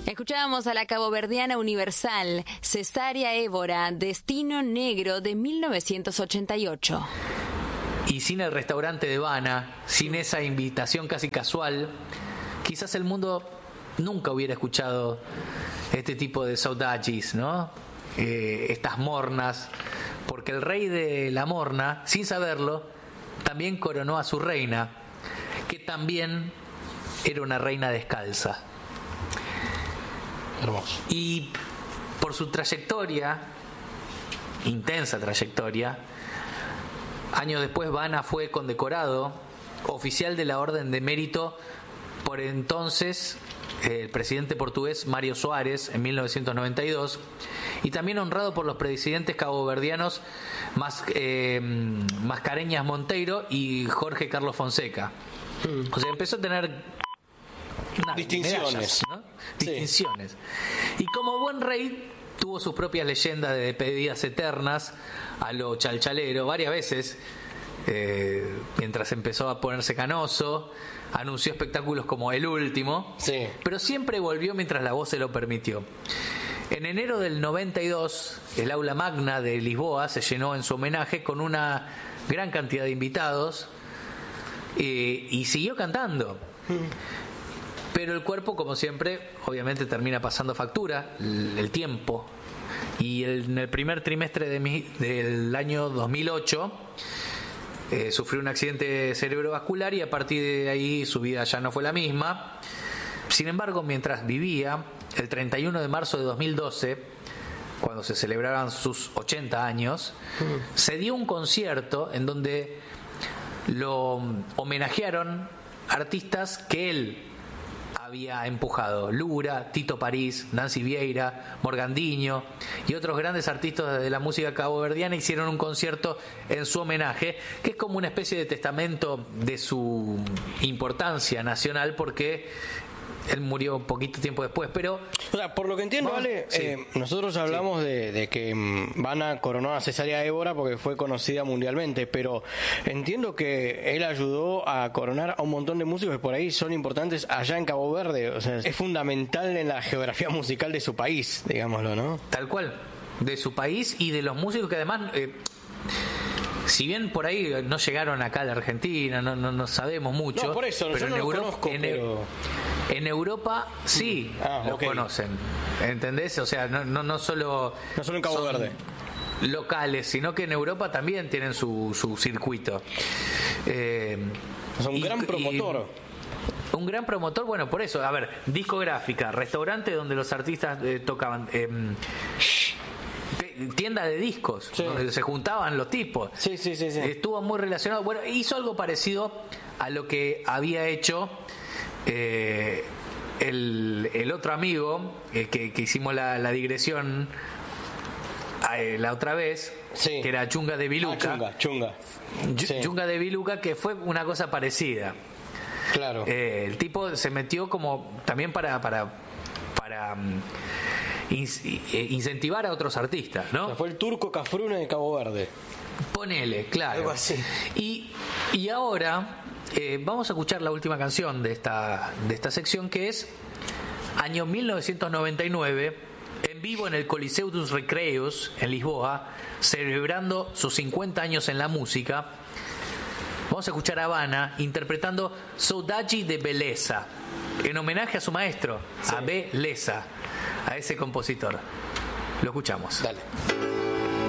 Escuchábamos a la caboverdiana universal Cesárea Évora, Destino Negro de 1988. Y sin el restaurante de Habana, sin esa invitación casi casual, quizás el mundo nunca hubiera escuchado este tipo de saudades, ¿no? Estas mornas, porque el rey de la morna, sin saberlo, también coronó a su reina, que también era una reina descalza. Hermoso. Y por su trayectoria, intensa trayectoria, años después Habana fue condecorado oficial de la Orden de Mérito por entonces el presidente portugués Mário Soares en 1992, y también honrado por los presidentes caboverdianos Mascareñas Monteiro y Jorge Carlos Fonseca. O sea, empezó a tener distinciones, medallas, ¿no? Sí. Distinciones. Y como buen rey tuvo sus propias leyendas de despedidas eternas a lo chalchalero varias veces. Mientras empezó a ponerse canoso, anunció espectáculos como El Último, sí, pero siempre volvió mientras la voz se lo permitió. En enero del 92, el aula magna de Lisboa se llenó en su homenaje con una gran cantidad de invitados, y siguió cantando. Pero el cuerpo, como siempre, obviamente termina pasando factura, el tiempo. Y en el primer trimestre del año 2008 sufrió un accidente cerebrovascular, y a partir de ahí su vida ya no fue la misma. Sin embargo, mientras vivía, el 31 de marzo de 2012, cuando se celebraban sus 80 años, se dio un concierto en donde lo homenajearon artistas que él había empujado: Lura, Tito París, Nancy Vieira, Morgandinho y otros grandes artistas de la música caboverdiana hicieron un concierto en su homenaje, que es como una especie de testamento de su importancia nacional, porque él murió un poquito tiempo después. Pero, o sea, por lo que entiendo, Ale, sí, nosotros hablamos de que Habana coronó a Cesárea Évora porque fue conocida mundialmente, pero entiendo que él ayudó a coronar a un montón de músicos que por ahí son importantes allá en Cabo Verde. O sea, es fundamental en la geografía musical de su país, digámoslo, ¿no? Tal cual, de su país y de los músicos que además... si bien por ahí no llegaron acá a la Argentina, no sabemos mucho. No, por eso, pero yo no lo conozco, pero... En Europa sí lo conocen, ¿entendés? O sea, no solo en Cabo Verde locales, sino que en Europa también tienen su circuito. Es un gran promotor. Un gran promotor, bueno, por eso, a ver, discográfica, restaurante donde los artistas tocaban, tienda de discos, sí, donde se juntaban los tipos. Sí. Estuvo muy relacionado. Bueno, hizo algo parecido a lo que había hecho el otro amigo que hicimos la digresión la otra vez, sí, que era Chunga de Biluca. Chunga. Sí. Chunga de Biluca, que fue una cosa parecida. Claro. El tipo se metió como también para incentivar a otros artistas, ¿no? O sea, fue el Turco Cafrune de Cabo Verde. Ponele, claro. Algo así. Y ahora vamos a escuchar la última canción de esta sección, que es año 1999, en vivo en el Coliseu dos Recreios en Lisboa, celebrando sus 50 años en la música. Vamos a escuchar a Habana interpretando Saudade de Beleza, en homenaje a su maestro, sí, a Beleza, a ese compositor. Lo escuchamos. Dale.